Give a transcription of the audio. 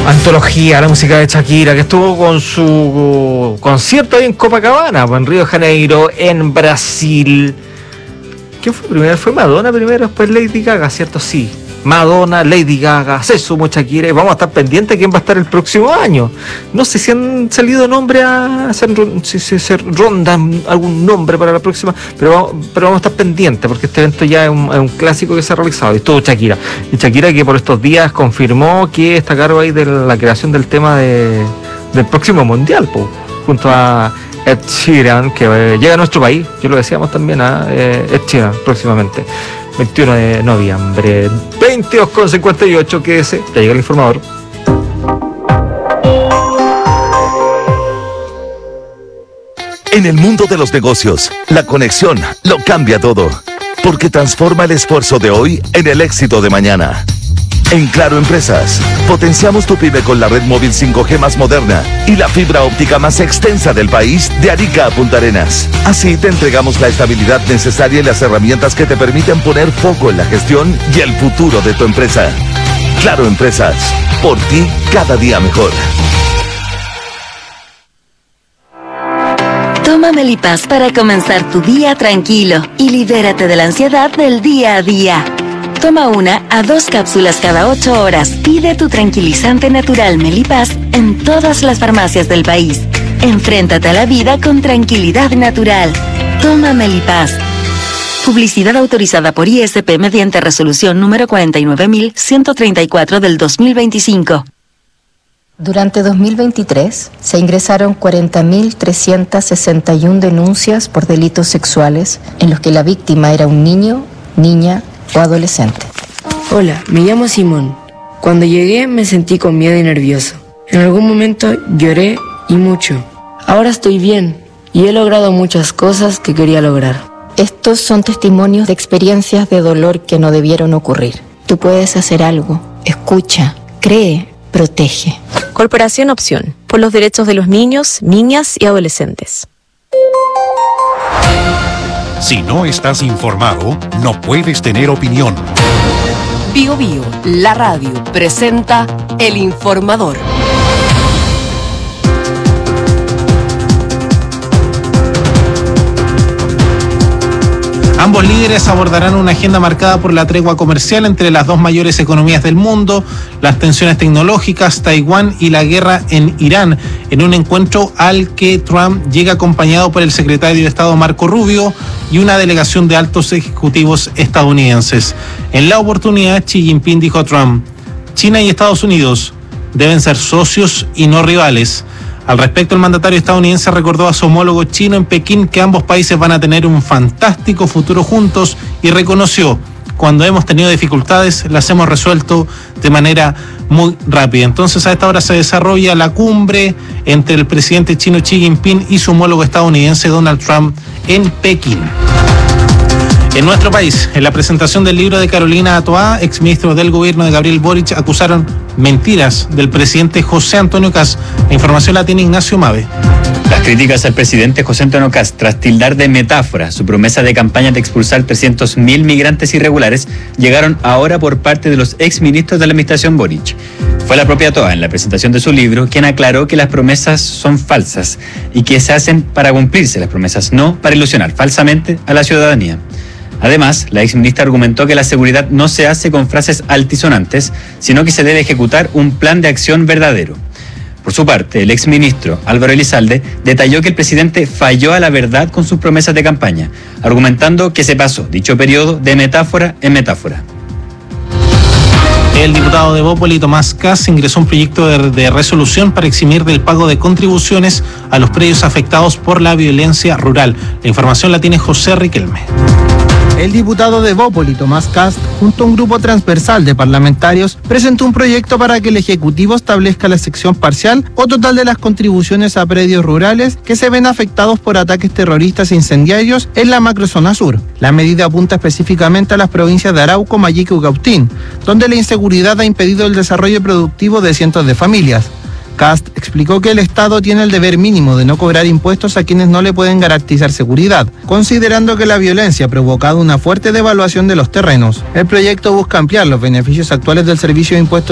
Antología, la música de Shakira, que estuvo con su concierto ahí en Copacabana, en Río de Janeiro, en Brasil. ¿Quién fue primero? Fue Madonna primero, después Lady Gaga, ¿cierto? Sí. Madonna, Lady Gaga, se sumó Shakira y vamos a estar pendientes de quién va a estar el próximo año. No sé si han salido nombres si se rondan algún nombre para la próxima, pero vamos a estar pendientes porque este evento ya es un clásico que se ha realizado y todo Shakira. Y Shakira que por estos días confirmó que está a cargo ahí de la creación del tema del próximo mundial, junto a Ed Sheeran, que llega a nuestro país, yo lo decíamos también a Ed Sheeran próximamente. 21 de noviembre, 22:58, quédese, ya llega el informador. En el mundo de los negocios, la conexión lo cambia todo, porque transforma el esfuerzo de hoy en el éxito de mañana. En Claro Empresas, potenciamos tu pyme con la red móvil 5G más moderna y la fibra óptica más extensa del país de Arica a Punta Arenas. Así te entregamos la estabilidad necesaria y las herramientas que te permiten poner foco en la gestión y el futuro de tu empresa. Claro Empresas, por ti cada día mejor. Toma Melipaz para comenzar tu día tranquilo y libérate de la ansiedad del día a día. Toma 1 a 2 cápsulas cada 8 horas. Pide tu tranquilizante natural Melipaz en todas las farmacias del país. Enfréntate a la vida con tranquilidad natural. Toma Melipaz. Publicidad autorizada por ISP mediante resolución número 49.134 del 2025. Durante 2023 se ingresaron 40.361 denuncias por delitos sexuales en los que la víctima era un niño, niña o adolescente. Hola, me llamo Simón. Cuando llegué me sentí con miedo y nervioso. En algún momento lloré y mucho. Ahora estoy bien y he logrado muchas cosas que quería lograr. Estos son testimonios de experiencias de dolor que no debieron ocurrir. Tú puedes hacer algo. Escucha, cree, protege. Corporación Opción, por los derechos de los niños, niñas y adolescentes. Si no estás informado, no puedes tener opinión. Bio Bio, la radio, presenta El Informador. Ambos líderes abordarán una agenda marcada por la tregua comercial entre las dos mayores economías del mundo, las tensiones tecnológicas, Taiwán y la guerra en Irán, en un encuentro al que Trump llega acompañado por el secretario de Estado Marco Rubio y una delegación de altos ejecutivos estadounidenses. En la oportunidad, Xi Jinping dijo a Trump: China y Estados Unidos deben ser socios y no rivales. Al respecto, el mandatario estadounidense recordó a su homólogo chino en Pekín que ambos países van a tener un fantástico futuro juntos y reconoció: cuando hemos tenido dificultades las hemos resuelto de manera muy rápida. Entonces, a esta hora se desarrolla la cumbre entre el presidente chino Xi Jinping y su homólogo estadounidense Donald Trump en Pekín. En nuestro país, en la presentación del libro de Carolina Toá, exministro del gobierno de Gabriel Boric, acusaron mentiras del presidente José Antonio Kast. La información la tiene Ignacio Mave. Las críticas al presidente José Antonio Kast, tras tildar de metáfora su promesa de campaña de expulsar 300.000 migrantes irregulares, llegaron ahora por parte de los exministros de la administración Boric. Fue la propia Toá, en la presentación de su libro, quien aclaró que las promesas son falsas y que se hacen para cumplirse las promesas, no para ilusionar falsamente a la ciudadanía. Además, la exministra argumentó que la seguridad no se hace con frases altisonantes, sino que se debe ejecutar un plan de acción verdadero. Por su parte, el exministro Álvaro Elizalde detalló que el presidente falló a la verdad con sus promesas de campaña, argumentando que se pasó dicho periodo de metáfora en metáfora. El diputado de Bópoli, Tomás Kast, ingresó un proyecto de resolución para eximir del pago de contribuciones a los predios afectados por la violencia rural. La información la tiene José Riquelme. El diputado de Bópoli, Tomás Kast, junto a un grupo transversal de parlamentarios, presentó un proyecto para que el Ejecutivo establezca la sección parcial o total de las contribuciones a predios rurales que se ven afectados por ataques terroristas e incendiarios en la macrozona sur. La medida apunta específicamente a las provincias de Arauco, Mayeco y Cautín, donde la inseguridad ha impedido el desarrollo productivo de cientos de familias. Kast explicó que el Estado tiene el deber mínimo de no cobrar impuestos a quienes no le pueden garantizar seguridad, considerando que la violencia ha provocado una fuerte devaluación de los terrenos. El proyecto busca ampliar los beneficios actuales del servicio de impuestos